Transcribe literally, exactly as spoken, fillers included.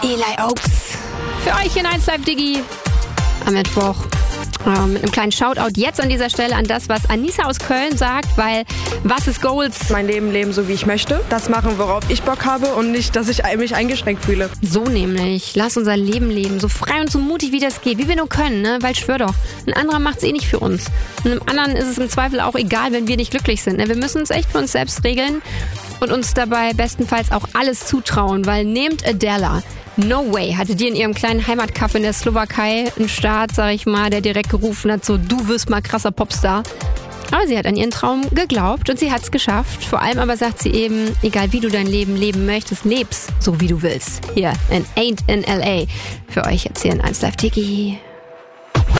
Eli Oaks. Für euch in eins Live Diggi am Mittwoch. Äh, mit einem kleinen Shoutout jetzt an dieser Stelle an das, was Anissa aus Köln sagt, weil was ist Goals? Mein Leben leben, so wie ich möchte. Das machen, worauf ich Bock habe und nicht, dass ich mich eingeschränkt fühle. So nämlich. Lass unser Leben leben. So frei und so mutig, wie das geht. Wie wir nur können, ne? Weil schwör doch, ein anderer macht's eh nicht für uns. Und einem anderen ist es im Zweifel auch egal, wenn wir nicht glücklich sind. Ne? Wir müssen uns echt für uns selbst regeln und uns dabei bestenfalls auch alles zutrauen, weil nehmt Adela. No way hatte die in ihrem kleinen Heimatkaff in der Slowakei einen Start, sag ich mal, der direkt gerufen hat, so du wirst mal krasser Popstar. Aber sie hat an ihren Traum geglaubt und sie hat's geschafft. Vor allem aber sagt sie eben, egal wie du dein Leben leben möchtest, leb's so wie du willst. Hier in Ain't in L A. Für euch jetzt hier in eins Live Diggi.